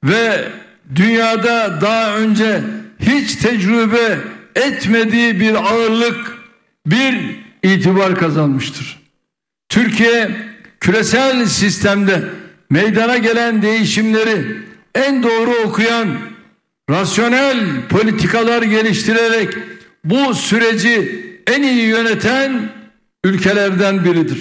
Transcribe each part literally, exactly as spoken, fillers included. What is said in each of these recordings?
ve dünyada daha önce hiç tecrübe etmediği bir ağırlık, bir itibar kazanmıştır. Türkiye küresel sistemde meydana gelen değişimleri en doğru okuyan, rasyonel politikalar geliştirerek bu süreci en iyi yöneten ülkelerden biridir.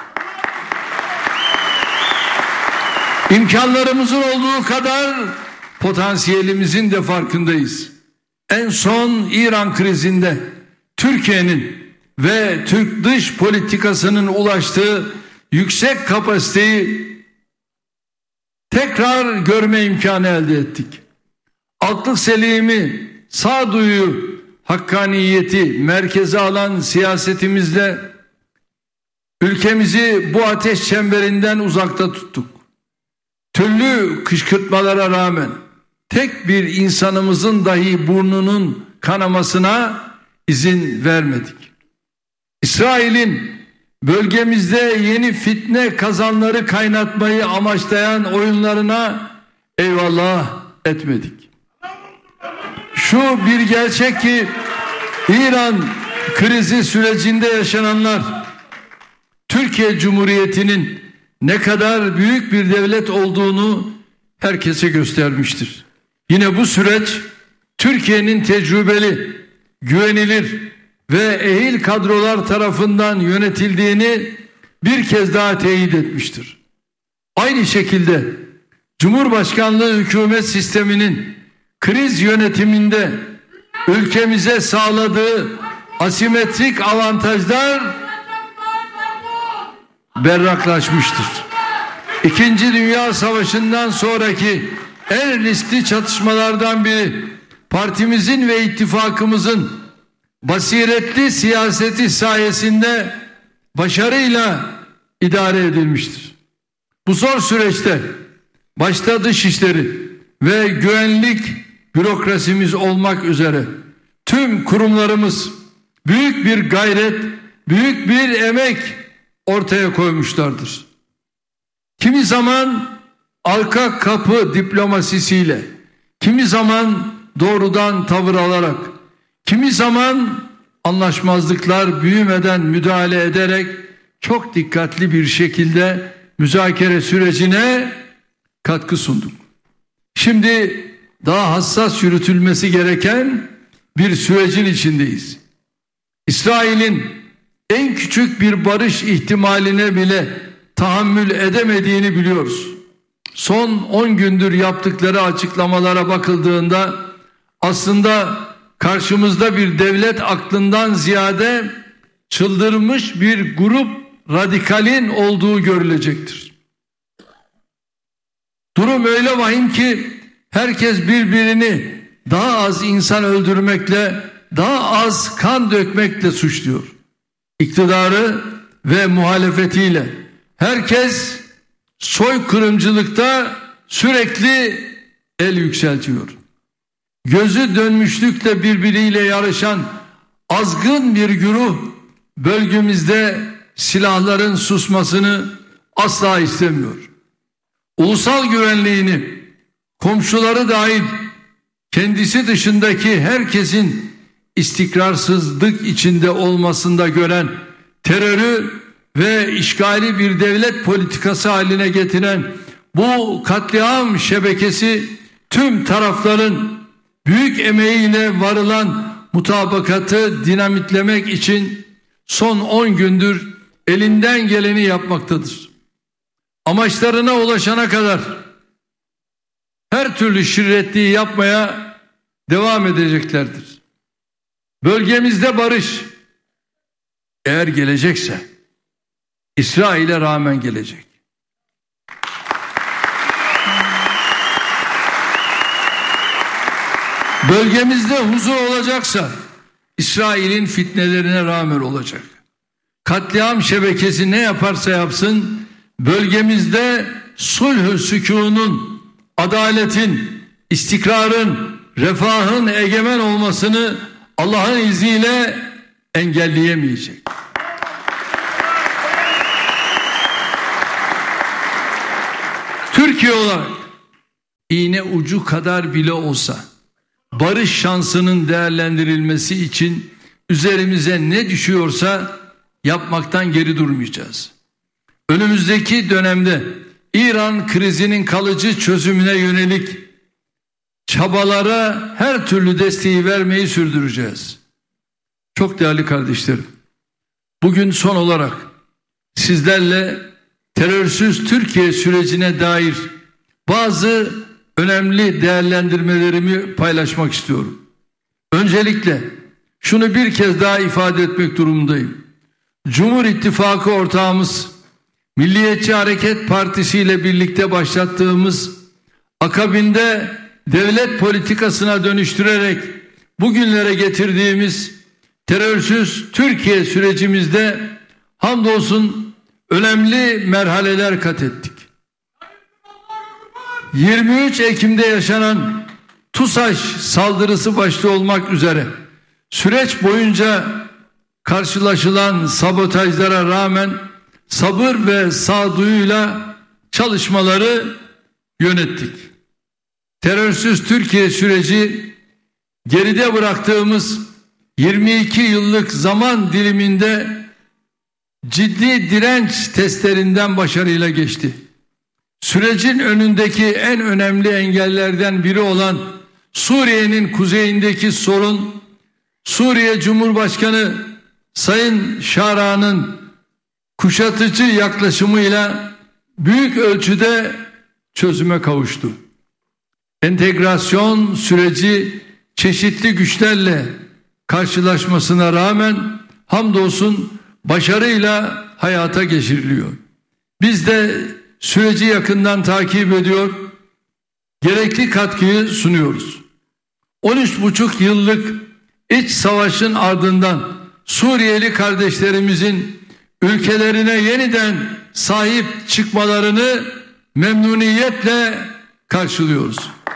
İmkanlarımızın olduğu kadar potansiyelimizin de farkındayız. En son İran krizinde Türkiye'nin ve Türk dış politikasının ulaştığı yüksek kapasiteyi tekrar görme imkanı elde ettik. Aklı selimi, sağduyu, hakkaniyeti merkeze alan siyasetimizle ülkemizi bu ateş çemberinden uzakta tuttuk. Türlü kışkırtmalara rağmen tek bir insanımızın dahi burnunun kanamasına izin vermedik. İsrail'in bölgemizde yeni fitne kazanları kaynatmayı amaçlayan oyunlarına eyvallah etmedik. Şu bir gerçek ki İran krizi sürecinde yaşananlar Türkiye Cumhuriyeti'nin ne kadar büyük bir devlet olduğunu herkese göstermiştir. Yine bu süreç Türkiye'nin tecrübeli, güvenilir ve ehil kadrolar tarafından yönetildiğini bir kez daha teyit etmiştir. Aynı şekilde Cumhurbaşkanlığı hükümet sisteminin kriz yönetiminde ülkemize sağladığı asimetrik avantajlar berraklaşmıştır. İkinci Dünya Savaşı'ndan sonraki en riskli çatışmalardan biri partimizin ve ittifakımızın basiretli siyaseti sayesinde başarıyla idare edilmiştir. Bu zor süreçte başta dışişleri ve güvenlik bürokrasimiz olmak üzere tüm kurumlarımız büyük bir gayret, büyük bir emek ortaya koymuşlardır. Kimi zaman arka kapı diplomasisiyle, kimi zaman doğrudan tavır alarak, kimi zaman anlaşmazlıklar büyümeden müdahale ederek çok dikkatli bir şekilde müzakere sürecine katkı sunduk. Şimdi daha hassas yürütülmesi gereken bir sürecin içindeyiz. İsrail'in en küçük bir barış ihtimaline bile tahammül edemediğini biliyoruz. Son on gündür yaptıkları açıklamalara bakıldığında aslında karşımızda bir devlet aklından ziyade çıldırmış bir grup radikalin olduğu görülecektir. Durum öyle vahim ki herkes birbirini daha az insan öldürmekle, daha az kan dökmekle suçluyor. İktidarı ve muhalefetiyle herkes soykırımcılıkta sürekli el yükseltiyor. Gözü dönmüşlükle birbiriyle yarışan azgın bir güruh bölgemizde silahların susmasını asla istemiyor. Ulusal güvenliğini, komşuları dahil kendisi dışındaki herkesin istikrarsızlık içinde olmasında gören terörü ve işgali bir devlet politikası haline getiren bu katliam şebekesi tüm tarafların büyük emeğiyle varılan mutabakatı dinamitlemek için son on gündür elinden geleni yapmaktadır. Amaçlarına ulaşana kadar her türlü şirretliği yapmaya devam edeceklerdir. Bölgemizde barış eğer gelecekse İsrail'e rağmen gelecek. Bölgemizde huzur olacaksa İsrail'in fitnelerine rağmen olacak. Katliam şebekesi ne yaparsa yapsın bölgemizde sulh-ü sükûnun, adaletin, istikrarın, refahın egemen olmasını Allah'ın izniyle engelleyemeyecek. Türkiye olarak iğne ucu kadar bile olsa barış şansının değerlendirilmesi için üzerimize ne düşüyorsa yapmaktan geri durmayacağız. Önümüzdeki dönemde İran krizinin kalıcı çözümüne yönelik çabalara her türlü desteği vermeyi sürdüreceğiz. Çok değerli kardeşlerim, bugün son olarak sizlerle terörsüz Türkiye sürecine dair bazı önemli değerlendirmelerimi paylaşmak istiyorum. Öncelikle şunu bir kez daha ifade etmek durumundayım. Cumhur İttifakı ortağımız Milliyetçi Hareket Partisi ile birlikte başlattığımız, akabinde devlet politikasına dönüştürerek bugünlere getirdiğimiz terörsüz Türkiye sürecimizde hamdolsun önemli merhaleler kat ettik. yirmi üç Ekim'de yaşanan TUSAŞ saldırısı başta olmak üzere süreç boyunca karşılaşılan sabotajlara rağmen sabır ve sağduyuyla çalışmaları yönettik. Terörsüz Türkiye süreci geride bıraktığımız yirmi iki yıllık zaman diliminde ciddi direnç testlerinden başarıyla geçti. Sürecin önündeki en önemli engellerden biri olan Suriye'nin kuzeyindeki sorun, Suriye Cumhurbaşkanı Sayın Şara'nın kuşatıcı yaklaşımıyla büyük ölçüde çözüme kavuştu. Entegrasyon süreci çeşitli güçlerle karşılaşmasına rağmen hamdolsun başarıyla hayata geçiriliyor. Biz de süreci yakından takip ediyor, gerekli katkıyı sunuyoruz. on üç buçuk yıllık iç savaşın ardından Suriyeli kardeşlerimizin ülkelerine yeniden sahip çıkmalarını memnuniyetle karşılıyoruz.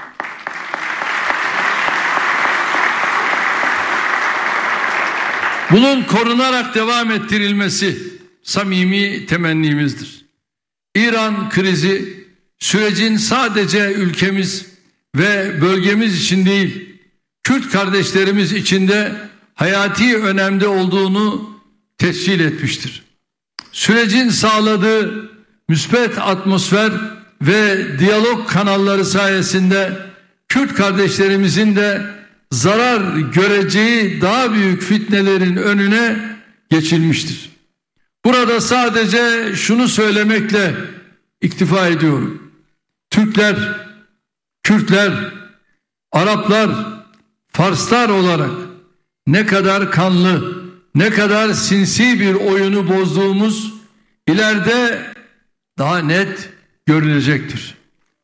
Bunun korunarak devam ettirilmesi samimi temennimizdir. İran krizi sürecin sadece ülkemiz ve bölgemiz için değil, Kürt kardeşlerimiz için de hayati önemde olduğunu tescil etmiştir. Sürecin sağladığı müspet atmosfer ve diyalog kanalları sayesinde Kürt kardeşlerimizin de zarar göreceği daha büyük fitnelerin önüne geçilmiştir. Burada sadece şunu söylemekle iktifa ediyorum. Türkler, Kürtler, Araplar, Farslar olarak ne kadar kanlı, ne kadar sinsi bir oyunu bozduğumuz ileride daha net görülecektir.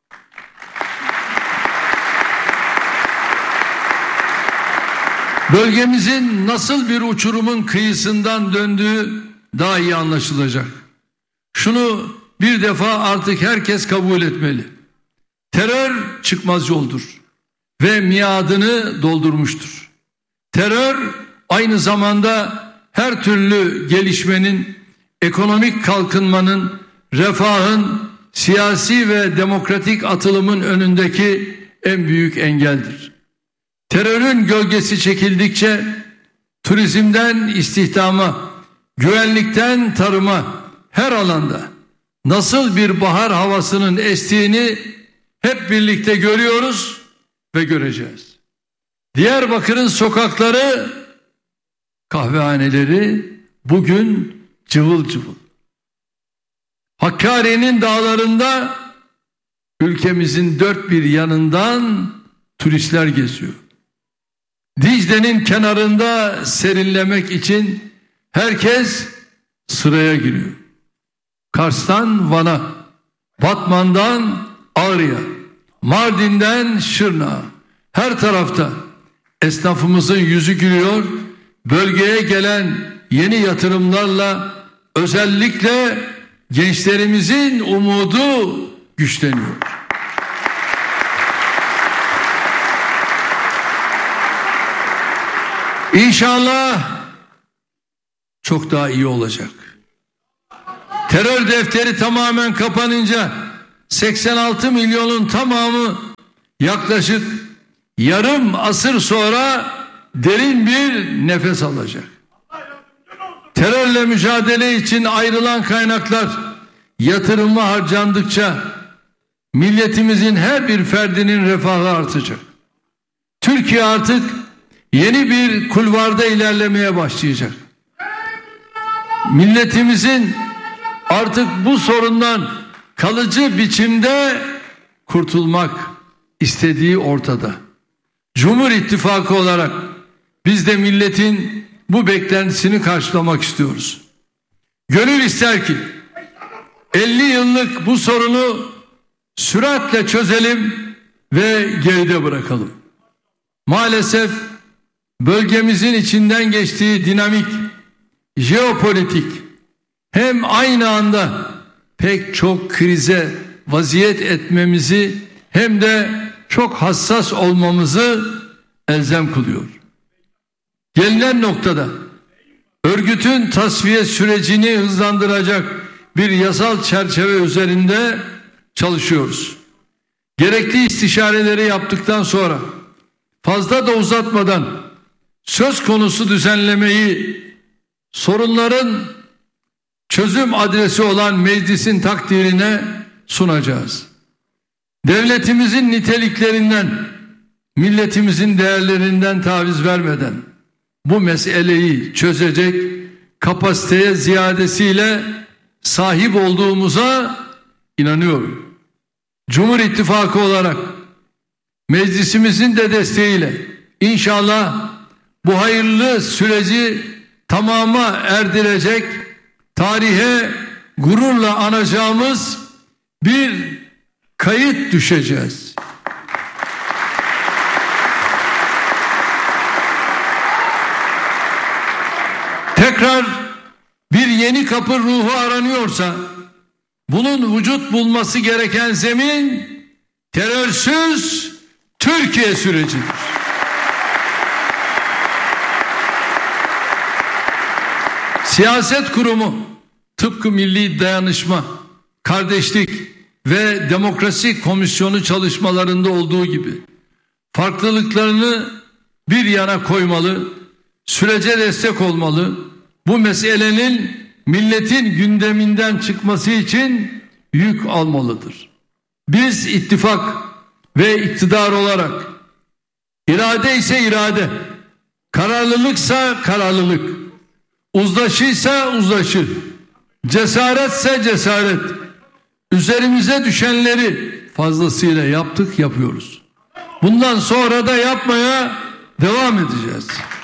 Bölgemizin nasıl bir uçurumun kıyısından döndüğü daha iyi anlaşılacak. Şunu bir defa artık herkes kabul etmeli. Terör çıkmaz yoldur ve miadını doldurmuştur. Terör aynı zamanda her türlü gelişmenin, ekonomik kalkınmanın, refahın, siyasi ve demokratik atılımın önündeki en büyük engeldir. Terörün gölgesi çekildikçe turizmden istihdama, güvenlikten tarıma her alanda nasıl bir bahar havasının estiğini hep birlikte görüyoruz ve göreceğiz. Diyarbakır'ın sokakları, kahvehaneleri bugün cıvıl cıvıl. Hakkari'nin dağlarında ülkemizin dört bir yanından turistler geziyor. Dicle'nin kenarında serinlemek için herkes sıraya giriyor. Kars'tan Van'a, Batman'dan Ağrı'ya, Mardin'den Şırnak'a, her tarafta esnafımızın yüzü gülüyor. Bölgeye gelen yeni yatırımlarla özellikle gençlerimizin umudu güçleniyor. İnşallah çok daha iyi olacak. Terör defteri tamamen kapanınca seksen altı milyonun tamamı yaklaşık yarım asır sonra derin bir nefes alacak. Terörle mücadele için ayrılan kaynaklar yatırıma harcandıkça milletimizin her bir ferdinin refahı artacak. Türkiye artık yeni bir kulvarda ilerlemeye başlayacak. Milletimizin artık bu sorundan kalıcı biçimde kurtulmak istediği ortada. Cumhur İttifakı olarak biz de milletin bu beklentisini karşılamak istiyoruz. Gönül ister ki elli yıllık bu sorunu süratle çözelim ve geride bırakalım. Maalesef bölgemizin içinden geçtiği dinamik, jeopolitik hem aynı anda pek çok krize vaziyet etmemizi hem de çok hassas olmamızı elzem kılıyor. Gelinen noktada örgütün tasfiye sürecini hızlandıracak bir yasal çerçeve üzerinde çalışıyoruz. Gerekli istişareleri yaptıktan sonra fazla da uzatmadan söz konusu düzenlemeyi sorunların çözüm adresi olan meclisin takdirine sunacağız. Devletimizin niteliklerinden, milletimizin değerlerinden taviz vermeden bu meseleyi çözecek kapasiteye ziyadesiyle sahip olduğumuza inanıyorum. Cumhur İttifakı olarak meclisimizin de desteğiyle inşallah bu hayırlı süreci tamama erdirecek, tarihe gururla anacağımız bir kayıt düşeceğiz. Tekrar bir yeni kapı ruhu aranıyorsa bunun vücut bulması gereken zemin terörsüz Türkiye sürecidir. Siyaset kurumu tıpkı Milli Dayanışma, Kardeşlik ve Demokrasi Komisyonu çalışmalarında olduğu gibi farklılıklarını bir yana koymalı, sürece destek olmalı, bu meselenin milletin gündeminden çıkması için yük almalıdır. Biz ittifak ve iktidar olarak irade ise irade, kararlılıksa kararlılık, uzlaşıysa uzlaşı, cesaretse cesaret, üzerimize düşenleri fazlasıyla yaptık, yapıyoruz. Bundan sonra da yapmaya devam edeceğiz.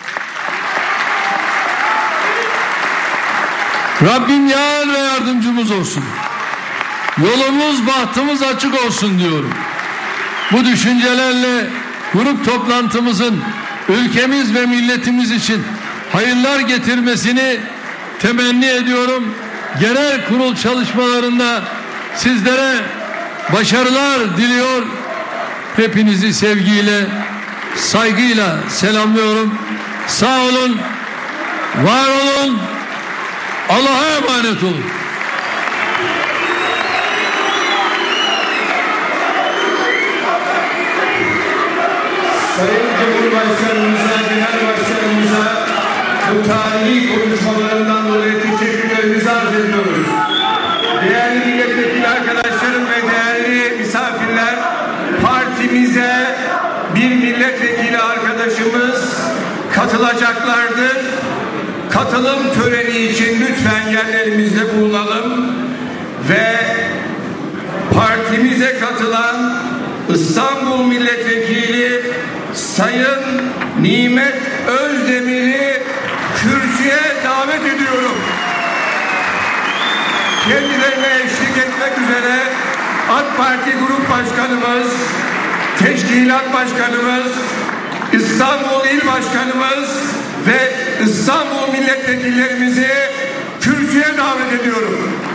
Rabbim yar ve yardımcımız olsun. Yolumuz, bahtımız açık olsun diyorum. Bu düşüncelerle grup toplantımızın ülkemiz ve milletimiz için hayırlar getirmesini temenni ediyorum. Genel kurul çalışmalarında sizlere başarılar diliyor. Hepinizi sevgiyle, saygıyla selamlıyorum. Sağ olun, var olun. Allah'a emanet olun. Sayın Cumhurbaşkanımıza, Genel Başkanımıza bu tarihi konuşmalarından dolayı teşekkürlerimizi arz ediyoruz. Değerli milletvekili arkadaşlarım ve değerli misafirler, partimize bir milletvekili arkadaşımız katılacaklardır. Katılım töreni için lütfen yerlerimizde bulunalım ve partimize katılan İstanbul Milletvekili Sayın Nimet Özdemir'i kürsüye davet ediyorum. Kendilerine eşlik etmek üzere AK Parti Grup Başkanımız, Teşkilat Başkanımız, İstanbul İl Başkanımız ve İstanbul Milletvekillerimizi kürsüye davet ediyorum.